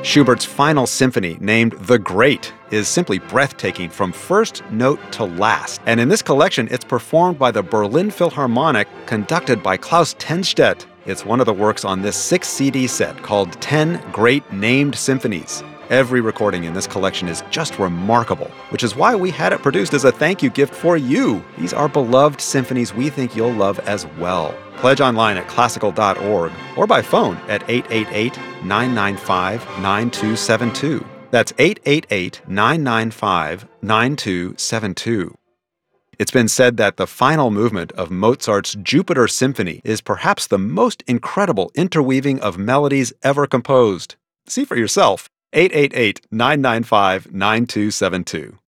Schubert's final symphony, named The Great, is simply breathtaking from first note to last. And in this collection, it's performed by the Berlin Philharmonic, conducted by Klaus Tenstedt. It's one of the works on this 6-CD set called 10 Great Named Symphonies. Every recording in this collection is just remarkable, which is why we had it produced as a thank you gift for you. These are beloved symphonies we think you'll love as well. Pledge online at classical.org or by phone at 888-995-9272. That's 888-995-9272. It's been said that the final movement of Mozart's Jupiter Symphony is perhaps the most incredible interweaving of melodies ever composed. See for yourself. 888-995-9272.